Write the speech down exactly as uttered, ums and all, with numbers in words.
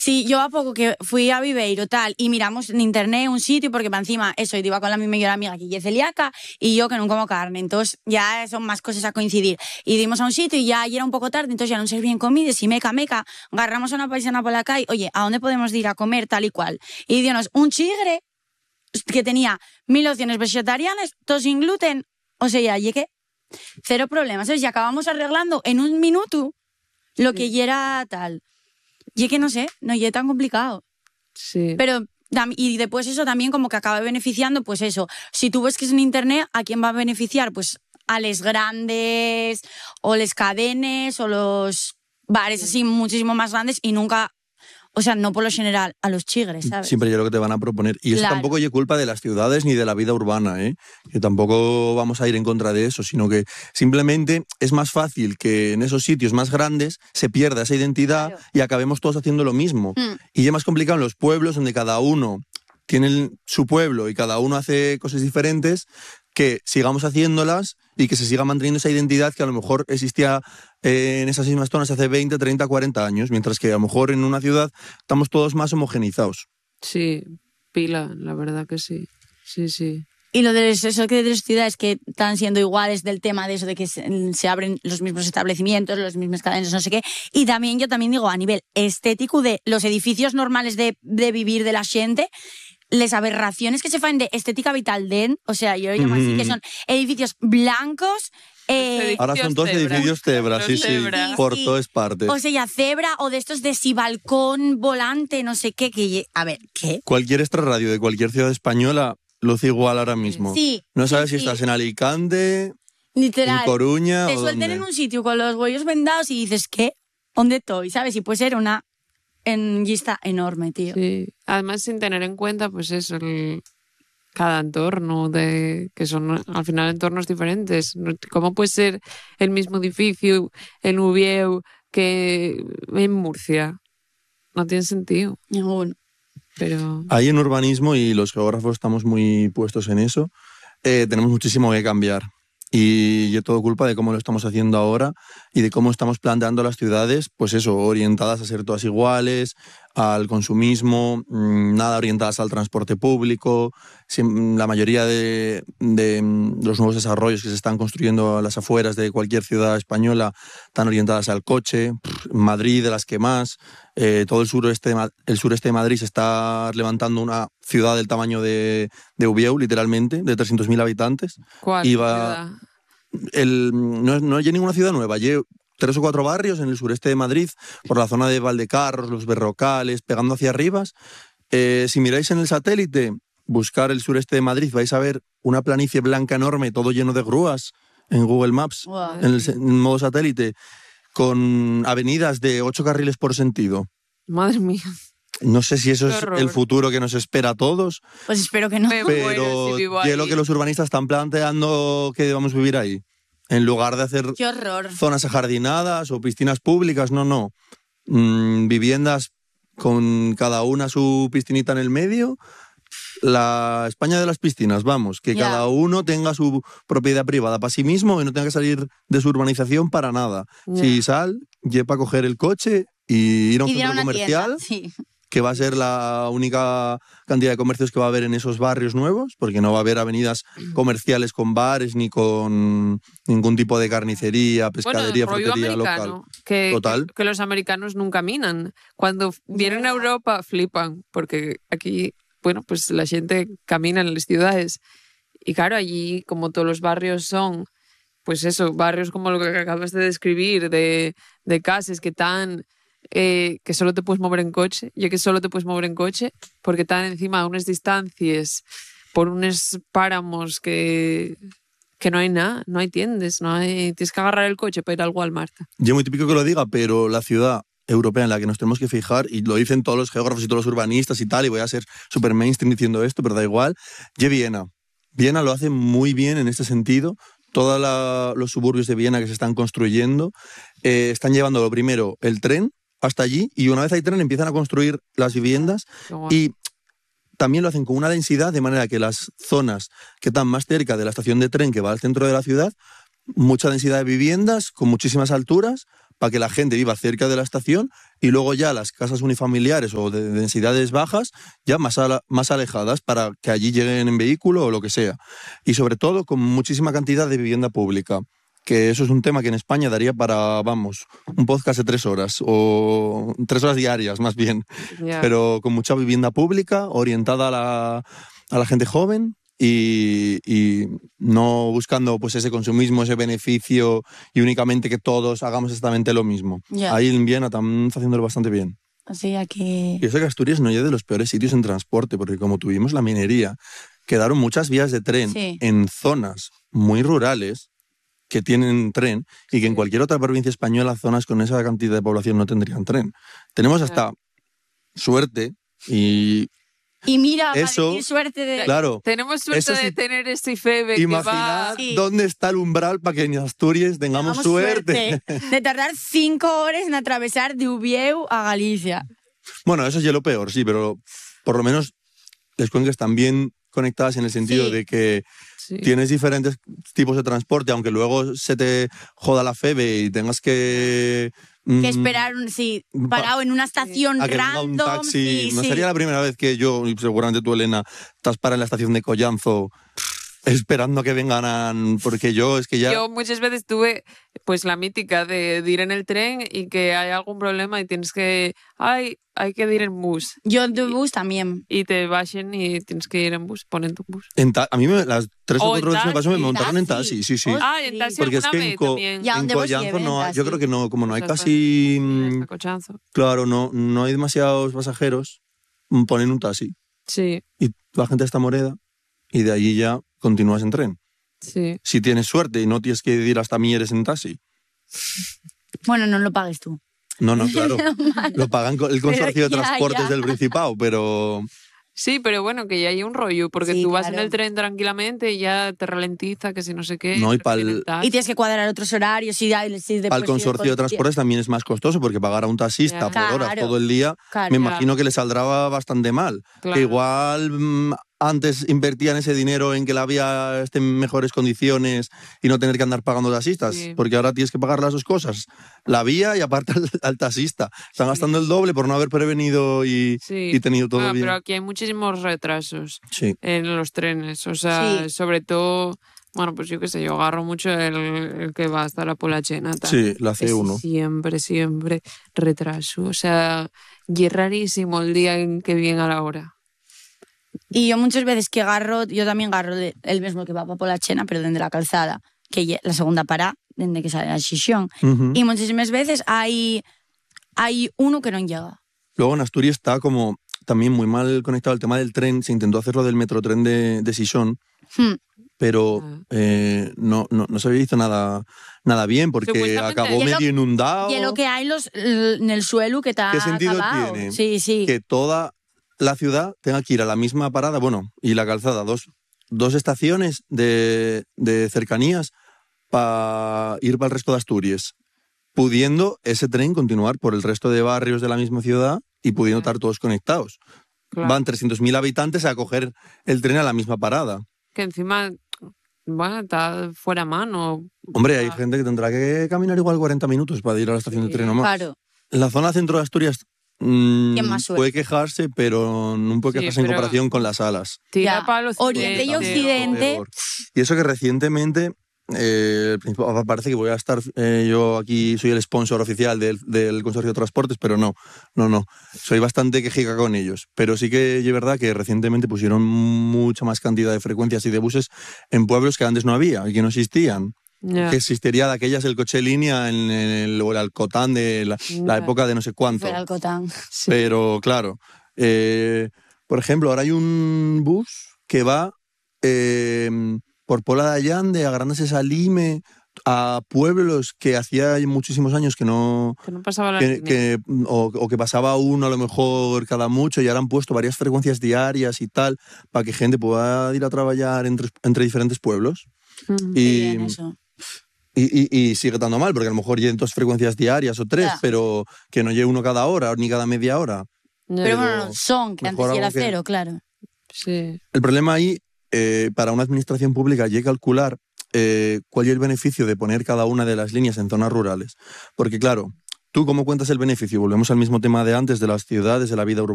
Sí, yo a poco que fui a Viveiro tal y miramos en internet un sitio porque para encima eso, iba con la mi mejor amiga que es celíaca y yo que no como carne, entonces ya son más cosas a coincidir. Y dimos a un sitio y ya y era un poco tarde, entonces ya no servían comidas y meca meca, agarramos a una paisana por la calle, oye, ¿a dónde podemos ir a comer tal y cual? Y dionos un chigre que tenía mil opciones vegetarianas, todo sin gluten, o sea, ya llegué, cero problemas, ¿sabes? Y acabamos arreglando en un minuto lo que ya era tal. Y que no sé, no y es tan complicado. Sí. Pero, y después eso también como que acaba beneficiando, pues eso, si tú ves que es en internet, ¿a quién va a beneficiar? Pues a les grandes, o les cadenes, o los bares así muchísimo más grandes y nunca... O sea, no por lo general, a los chigres, ¿sabes? Siempre yo lo que te van a proponer. Y eso claro. tampoco es culpa de las ciudades ni de la vida urbana, ¿eh? Que tampoco vamos a ir en contra de eso, sino que simplemente es más fácil que en esos sitios más grandes se pierda esa identidad claro. y acabemos todos haciendo lo mismo. Mm. Y ya más complicado en los pueblos donde cada uno tiene el, su pueblo y cada uno hace cosas diferentes, que sigamos haciéndolas y que se siga manteniendo esa identidad que a lo mejor existía eh, en esas mismas zonas hace veinte, treinta, cuarenta años, mientras que a lo mejor en una ciudad estamos todos más homogenizados. Sí, pila, la verdad que sí. Sí, sí. Y lo de eso que de las ciudades que están siendo iguales del tema de eso de que se, se abren los mismos establecimientos, los mismos cadenas, no sé qué. Y también, yo también digo, a nivel estético de los edificios normales de, de vivir de la gente, les aberraciones que se fan de estética vital den, o sea, yo lo llamo así, que son edificios blancos. Eh, Ahora son dos cebra. edificios cebra, sí, sí, cebra. por sí. todas partes. O sea, cebra o de estos de si balcón, volante, no sé qué, que a ver, ¿qué? Cualquier extrarradio de cualquier ciudad española luce igual ahora mismo. Sí. No sabes sí, si estás sí. en Alicante, literal, en Coruña te o suelten dónde. en un sitio con los huellos vendados y dices, ¿qué? ¿Dónde estoy? ¿Sabes? Y puede ser una en lista enorme, tío. Sí, además sin tener en cuenta, pues eso, el, cada entorno, de que son al final entornos diferentes. ¿Cómo puede ser el mismo edificio en Ubieu que en Murcia? No tiene sentido. Ninguno. Pero... Ahí en urbanismo, y los geógrafos estamos muy puestos en eso, eh, tenemos muchísimo que cambiar. Y es todo culpa de cómo lo estamos haciendo ahora y de cómo estamos planteando las ciudades, pues eso, orientadas a ser todas iguales, al consumismo, nada orientadas al transporte público. La mayoría de, de los nuevos desarrollos que se están construyendo a las afueras de cualquier ciudad española están orientadas al coche. Madrid, de las que más. Eh, todo el sureste, de, el sureste de Madrid se está levantando una ciudad del tamaño de, de Ubieu, literalmente, de trescientos mil habitantes. ¿Cuál ciudad? El, no, no hay ninguna ciudad nueva, hay tres o cuatro barrios en el sureste de Madrid, por la zona de Valdecarros, Los Berrocales, pegando hacia arriba. Eh, si miráis en el satélite, buscar el sureste de Madrid, vais a ver una planicie blanca enorme, todo lleno de grúas, en Google Maps, wow. en, el, en modo satélite, con avenidas de ocho carriles por sentido. Madre mía. No sé si eso es el futuro que nos espera a todos. Pues espero que no. Me pero si ¿qué es lo que los urbanistas están planteando que debamos vivir ahí? En lugar de hacer ¡Qué horror! Zonas ajardinadas o piscinas públicas, no, no. Mm, viviendas con cada una su piscinita en el medio. La España de las piscinas, vamos, que yeah. cada uno tenga su propiedad privada para sí mismo y no tenga que salir de su urbanización para nada. Yeah. Si sal, lleva a coger el coche y ir a un y centro comercial, tienda, sí. que va a ser la única cantidad de comercios que va a haber en esos barrios nuevos, porque no va a haber avenidas comerciales con bares ni con ningún tipo de carnicería, pescadería, bueno, frutería local. Que, Total. Que, que los americanos nunca minan. Cuando vienen a Europa flipan, porque aquí, bueno, pues la gente camina en las ciudades. Y claro, allí, como todos los barrios son, pues eso, barrios como lo que acabas de describir, de, de casas que están... Eh, que solo te puedes mover en coche, ya que solo te puedes mover en coche porque están encima de unas distancias por unos páramos que, que no hay nada, no hay tiendas, no hay, tienes que agarrar el coche para ir al Walmart. Yo muy típico que lo diga, pero la ciudad europea en la que nos tenemos que fijar, y lo dicen todos los geógrafos y todos los urbanistas y tal, y voy a ser súper mainstream diciendo esto, pero da igual, y Viena. Viena lo hace muy bien en este sentido. Todos los suburbios de Viena que se están construyendo eh, están llevando lo primero el tren hasta allí, y una vez hay tren empiezan a construir las viviendas oh, y también lo hacen con una densidad de manera que las zonas que están más cerca de la estación de tren que va al centro de la ciudad, mucha densidad de viviendas con muchísimas alturas para que la gente viva cerca de la estación y luego ya las casas unifamiliares o de densidades bajas ya más, a la, más alejadas para que allí lleguen en vehículo o lo que sea. Y sobre todo con muchísima cantidad de vivienda pública, que eso es un tema que en España daría para, vamos, un podcast de tres horas, o tres horas diarias más bien, Yeah. pero con mucha vivienda pública, orientada a la, a la gente joven y, y no buscando pues ese consumismo, ese beneficio y únicamente que todos hagamos exactamente lo mismo. Yeah. Ahí en Viena están haciéndolo bastante bien. Así aquí... Y eso que Asturias no es de los peores sitios en transporte, porque como tuvimos la minería, quedaron muchas vías de tren Sí. en zonas muy rurales que tienen tren y que en cualquier otra provincia española zonas con esa cantidad de población no tendrían tren. Tenemos hasta suerte y Y mira, Eso, Madrid, suerte de... claro, Tenemos suerte Eso sí, de tener este I F E B que imaginad va... Sí. dónde está el umbral para que en Asturias tengamos Tengamos suerte. De tardar cinco horas en atravesar de Ubieu a Galicia. Bueno, eso es ya lo peor, sí, pero por lo menos las cuencas están bien conectadas en el sentido Sí. de que Sí. tienes diferentes tipos de transporte, aunque luego se te joda la F E B y tengas que... mm, Que esperar, un- sí, pa- parado en una estación a que venga random. un taxi. Sí, no sí. sería la primera vez que yo, y seguramente tú, Elena, estás para en la estación de Collanzo esperando a que vengan, porque yo es que ya... Yo muchas veces tuve pues la mítica de, de ir en el tren y que hay algún problema y tienes que... Ay, hay que ir en bus. Yo de bus también. Y te bajen y tienes que ir en bus, ponen tu bus. en ta- a mí me- las tres o O cuatro en veces que me pasó me taxi. montaron en Taxi. taxi, sí, sí. Oh, Ah, en taxi Porque es alguna que en, vez Co- también. Ya, en ¿dónde vos Collanzo lleven no hay- yo taxi? creo que no, como no hay Pues hasta- casi... mm, Hasta Cochanzo. Claro, no, no hay demasiados pasajeros, mm, ponen un taxi Sí, y la gente está moreda y de allí ya continúas en tren. sí. Si tienes suerte y no tienes que ir hasta Mieres en taxi. Bueno, no lo pagues tú. No, no, claro. Lo pagan con el consorcio de ya, transportes ya. del Principado, pero... Sí, pero bueno, que ya hay un rollo, porque Sí, tú vas en claro. el tren tranquilamente y ya te ralentiza, que si no sé qué. No, y porque pa'l- viene el taxi. Y tienes que cuadrar otros horarios. Y, y, si después, Al consorcio de transportes también es más costoso porque pagar a un taxista Ya. por horas Claro. todo el día, Claro. me Claro. imagino que le saldrá bastante mal. Claro. Que igual mm, antes invertían ese dinero en que la vía esté en mejores condiciones y no tener que andar pagando taxistas, Sí. porque ahora tienes que pagar las dos cosas, la vía y aparte al, al taxista. Están gastando el doble por no haber prevenido y, Sí. y tenido todo Ah, bien. pero aquí hay muchísimos retrasos Sí. en los trenes. O sea, Sí. sobre todo, bueno, pues yo qué sé, yo agarro mucho el, el que va hasta la Polachena. tal. Sí, la C Es uno. Siempre, siempre retraso. O sea, y es rarísimo el día en que viene a la hora. Y yo muchas veces que agarro, yo también agarro de- el mismo que va para la Chena, pero desde la calzada, que lle- la segunda parada, desde que sale la Xixón. Ujú. Y muchísimas veces hay, hay uno que no llega. Luego en Asturias está como también muy mal conectado el tema del tren. Se intentó hacerlo del metrotren de, de Sison, Hmm. pero Ah. eh, no, no, no se había visto nada, nada bien porque Supuestamente- acabó Y es lo- medio inundado. Y es lo que hay los, en el suelo que está ¿Qué sentido acabado. tiene? Sí, sí. Que toda la ciudad tenga que ir a la misma parada, bueno, y la calzada, dos, dos estaciones de, de cercanías para ir para el resto de Asturias, pudiendo ese tren continuar por el resto de barrios de la misma ciudad y pudiendo Claro. estar todos conectados. Claro. Van trescientos mil habitantes a coger el tren a la misma parada. Que encima, bueno, está fuera mano. Hombre, hay Ah. gente que tendrá que caminar igual cuarenta minutos para ir a la estación Sí. de tren o más. Claro. En la zona centro de Asturias mm, ¿Quién más suerte? puede quejarse, pero no puede Sí, quejarse en pero- comparación con las alas. Tira Ya. para los Oriente y occidente, Occidente. Peor. Y eso que recientemente, eh, el Principado- parece que voy a estar, eh, yo aquí soy el sponsor oficial del, del Consorcio de Transportes, pero no, no, no. Soy bastante quejica con ellos. Pero sí que es verdad que recientemente pusieron mucha más cantidad de frecuencias y de buses en pueblos que antes no había y que no existían. Ya. Que existiría de aquellas el coche línea en el, o el Alcotán de la, la Ya. época de no sé cuánto. Fuera Alcotán. Sí. Pero claro, eh, por ejemplo, ahora hay un bus que va eh, por Pola de Allande, a Grandes de Salime, a pueblos que hacía muchísimos años que no... Que no pasaba la Que, línea. que- o, o que pasaba uno a lo mejor cada mucho y ahora han puesto varias frecuencias diarias y tal para que gente pueda ir a trabajar entre, entre diferentes pueblos. Ujú. Qué Y, bien eso. y, y- y sigue estando mal, porque a lo mejor lleven dos frecuencias diarias o tres, Ya. pero que no lleve uno cada hora ni cada media hora. Ya. Pero bueno, son, que antes mejor sí era algo que- cero, claro. Sí. El problema ahí, eh, para una administración pública, hay que calcular eh, cuál es el beneficio de poner cada una de las líneas en zonas rurales. Porque claro, ¿tú cómo cuentas el beneficio? Volvemos al mismo tema de antes, de las ciudades, de la vida urbana.